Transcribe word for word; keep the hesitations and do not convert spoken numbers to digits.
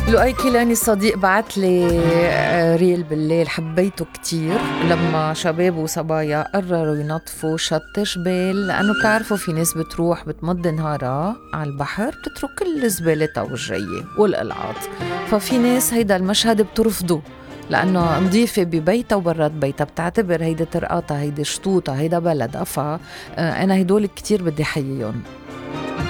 لؤي كيلاني صديق بعت لي ريل بالليل حبيته كتير لما شباب وصبايا قرروا ينظفوا شط جبال، لأنه بتعرفوا في ناس بتروح بتمضي نهارها على البحر بتترك كل الزبالة والجية والقلعات، ففي ناس هيدا المشهد بترفضه لأنه نظيفة ببيتها وبرات بيتها، بتعتبر هيدا ترقاطة، هيدا شطوطة، هيدا بلد أفا. أنا هيدول كتير بدي حييهم.